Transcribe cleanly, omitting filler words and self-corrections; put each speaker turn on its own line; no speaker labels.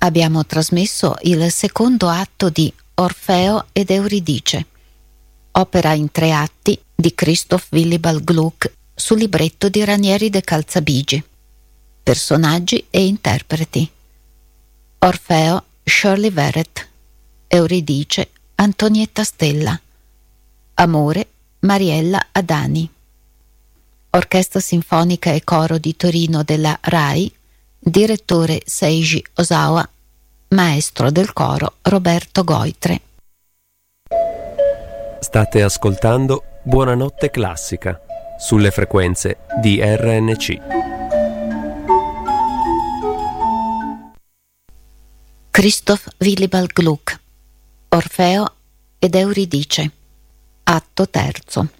abbiamo trasmesso il secondo atto di Orfeo ed Euridice, opera in 3 atti di Christoph Willibald Gluck su libretto di Ranieri de Calzabigi. Personaggi e interpreti: Orfeo Shirley Verrett, Euridice Antonietta Stella, Amore Mariella Adani. Orchestra Sinfonica e Coro di Torino della RAI, direttore Seiji Osawa, maestro del coro Roberto Goitre.
State ascoltando Buonanotte Classica sulle frequenze di RNC.
Christoph Willibald Gluck, Orfeo ed Euridice, atto terzo.